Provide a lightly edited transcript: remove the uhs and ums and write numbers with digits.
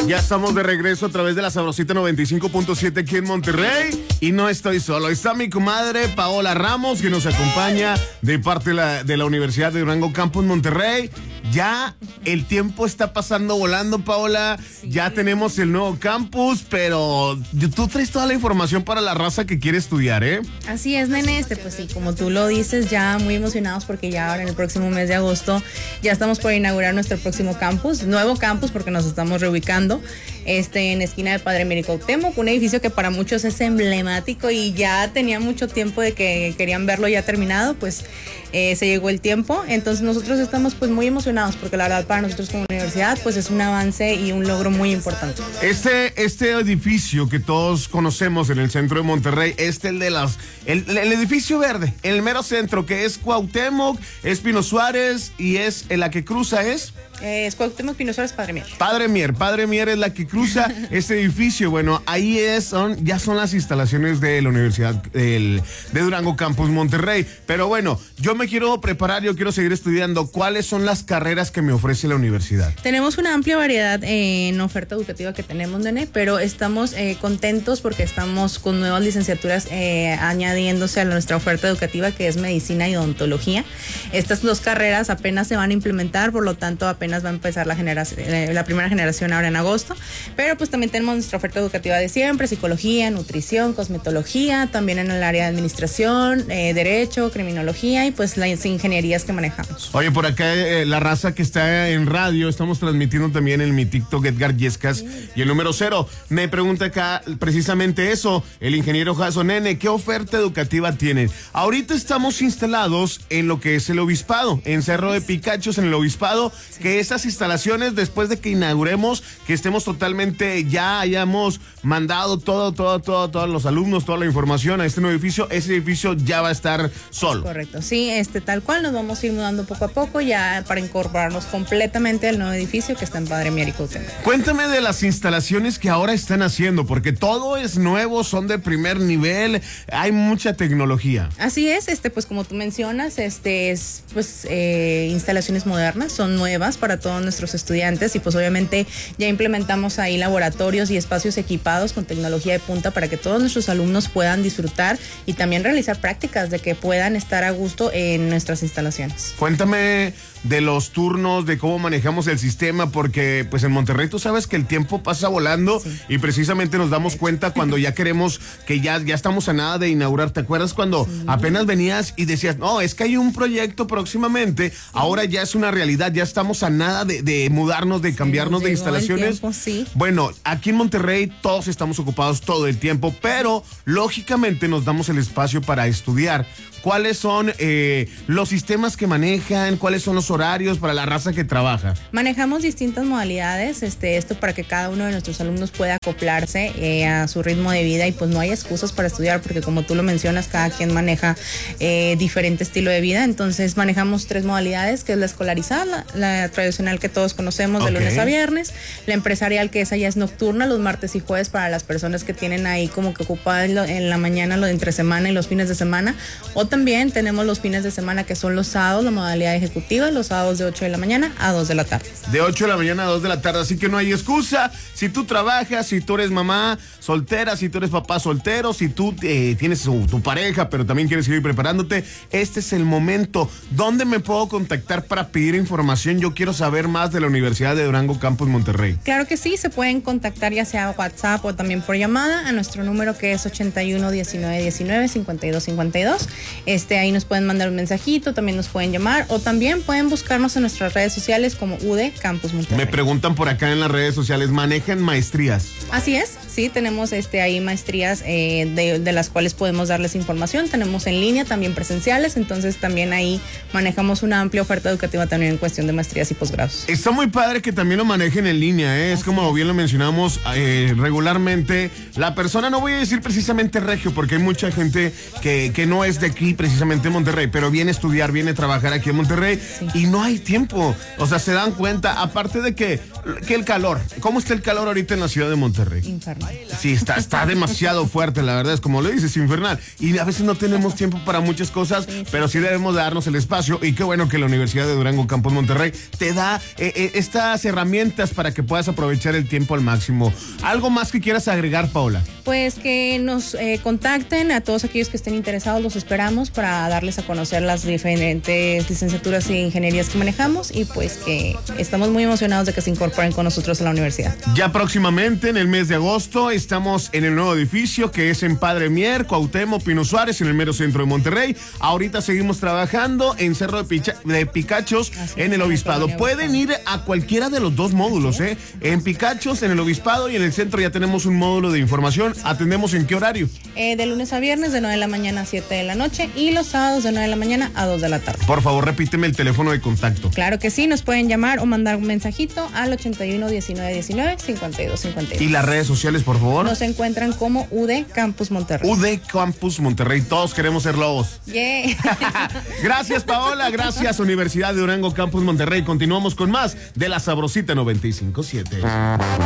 Ya estamos de regreso a través de la Sabrosita 95.7 aquí en Monterrey. Y no estoy solo, está mi comadre Paola Ramos, que nos acompaña de parte de la Universidad de Durango Campus Monterrey. Ya el tiempo está pasando volando, Paola. Sí. Ya tenemos el nuevo campus, pero tú traes toda la información para la raza que quiere estudiar, ¿eh? Así es, nene. Pues sí, como tú lo dices, ya muy emocionados porque ya ahora en el próximo mes de agosto ya estamos por inaugurar nuestro próximo campus, nuevo campus porque nos estamos reubicando en esquina de Padre Mier y Cuauhtémoc, un edificio que para muchos es emblemático y ya tenía mucho tiempo de que querían verlo ya terminado, pues se llegó el tiempo. Entonces nosotros estamos pues muy emocionados porque la verdad para nosotros como universidad pues es un avance y un logro muy importante. Este edificio que todos conocemos en el centro de Monterrey, el edificio verde, el mero centro, que es Cuauhtémoc, es Pino Suárez y es la que cruza es Cuauhtémoc, Pino Suárez, Padre Mier. Padre Mier es la que cruza este edificio. Bueno, ahí ya son las instalaciones de la Universidad de Durango Campus Monterrey. Pero bueno, yo me quiero preparar, yo quiero seguir estudiando. ¿Cuáles son las carreras que me ofrece la universidad? Tenemos una amplia variedad en oferta educativa que tenemos, nene, pero estamos contentos porque estamos con nuevas licenciaturas añadiéndose a nuestra oferta educativa, que es medicina y odontología. Estas dos carreras apenas se van a implementar, por lo tanto apenas va a empezar la primera generación ahora en agosto, pero pues también tenemos nuestra oferta educativa de siempre: psicología, nutrición, cosmetología, también en el área de administración, derecho, criminología y pues las ingenierías que manejamos. Oye, por acá la raza que está en radio, estamos transmitiendo también en mi TikTok Edgar Yescas, sí. Y el número 0, me pregunta acá precisamente eso, el ingeniero Jason, nene, ¿qué oferta educativa tienen? Ahorita estamos instalados en lo que es el obispado, en Cerro de Picachos, en el obispado, sí. Que esas instalaciones, después de que inauguremos, que estemos totalmente, ya hayamos mandado todos los alumnos, toda la información a este nuevo edificio, ese edificio ya va a estar solo. Correcto, sí, tal cual, nos vamos a ir mudando poco a poco ya para incorporarnos completamente al nuevo edificio que está en Padre Mier y Cuauhtémoc. Cuéntame de las instalaciones que ahora están haciendo, porque todo es nuevo, son de primer nivel, hay mucha tecnología. Así es, pues como tú mencionas, instalaciones modernas, son nuevas para todos nuestros estudiantes y pues obviamente ya implementamos ahí laboratorios y espacios equipados con tecnología de punta para que todos nuestros alumnos puedan disfrutar y también realizar prácticas, de que puedan estar a gusto en nuestras instalaciones. Cuéntame de los turnos, de cómo manejamos el sistema, porque pues en Monterrey tú sabes que el tiempo pasa volando, sí. Y precisamente nos damos cuenta cuando ya queremos, que ya estamos a nada de inaugurar. ¿Te acuerdas cuando apenas venías y decías, no, es que hay un proyecto próximamente, sí. Ahora ya es una realidad, ya estamos a nada de mudarnos, de cambiarnos de instalaciones? Tiempo, sí. Bueno, aquí en Monterrey todos estamos ocupados todo el tiempo, pero lógicamente nos damos el espacio para estudiar. ¿Cuáles son los sistemas que manejan? ¿Cuáles son los horarios para la raza que trabaja? Manejamos distintas modalidades, esto para que cada uno de nuestros alumnos pueda acoplarse a su ritmo de vida y pues no hay excusas para estudiar, porque como tú lo mencionas, cada quien maneja diferente estilo de vida. Entonces manejamos 3 modalidades, que es la escolarizada, la tradicional que todos conocemos, de lunes a viernes, la empresarial, que esa ya es nocturna, los martes y jueves para las personas que tienen ahí como que ocupadas en la mañana, lo de entre semana y los fines de semana, o también tenemos los fines de semana, que son los sábados, la modalidad ejecutiva, los sábados de 8 de la mañana a 2 de la tarde. De 8 de la mañana a 2 de la tarde, así que no hay excusa. Si tú trabajas, si tú eres mamá soltera, si tú eres papá soltero, si tú tienes tu pareja, pero también quieres seguir preparándote, este es el momento. ¿Dónde me puedo contactar para pedir información? Yo quiero saber más de la Universidad de Durango Campus Monterrey. Claro que sí, se pueden contactar ya sea WhatsApp o también por llamada a nuestro número, que es 81 19 19 52 52. Ahí nos pueden mandar un mensajito, también nos pueden llamar o también pueden buscarnos en nuestras redes sociales como UD Campus Monterrey. Me preguntan por acá en las redes sociales, ¿manejan maestrías? Así es, sí, tenemos ahí maestrías de las cuales podemos darles información. Tenemos en línea, también presenciales, entonces también ahí manejamos una amplia oferta educativa también en cuestión de maestrías y posgrados. Está muy padre que también lo manejen en línea, ¿eh? Es como bien lo mencionamos regularmente. La persona, no voy a decir precisamente regio, porque hay mucha gente que no es de aquí precisamente en Monterrey, pero viene a estudiar, viene a trabajar aquí en Monterrey, sí. Y no hay tiempo. O sea, se dan cuenta, aparte de que el calor, ¿cómo está el calor ahorita en la ciudad de Monterrey? Infernal. Sí, está demasiado fuerte, la verdad, es como lo dices, infernal. Y a veces no tenemos tiempo para muchas cosas, sí, pero sí debemos darnos el espacio. Y qué bueno que la Universidad de Durango Campus Monterrey te te da estas herramientas para que puedas aprovechar el tiempo al máximo. ¿Algo más que quieras agregar, Paola? Pues que nos contacten a todos aquellos que estén interesados, los esperamos para darles a conocer las diferentes licenciaturas e ingenierías que manejamos y pues que estamos muy emocionados de que se incorporen con nosotros a la universidad. Ya próximamente, en el mes de agosto, estamos en el nuevo edificio que es en Padre Mier, Cuauhtémoc, Pino Suárez, en el mero centro de Monterrey. Ahorita seguimos trabajando en Cerro de Picachos, en el Obispado. Pueden ir a cualquiera de los dos módulos, en Picachos, en el Obispado y en el centro ya tenemos un módulo de información. ¿Atendemos en qué horario? De lunes a viernes, de 9 de la mañana a 7 de la noche y los sábados de 9 de la mañana a 2 de la tarde. Por favor, repíteme el teléfono de contacto. Claro que sí, nos pueden llamar o mandar un mensajito al 81 19 19 52 52. ¿Y las redes sociales, por favor? Nos encuentran como UD Campus Monterrey. UD Campus Monterrey, todos queremos ser lobos. Yeah. Gracias, Paola, gracias, Universidad de Durango Campus Monterrey. Continuamos con más de La Sabrosita 95.7.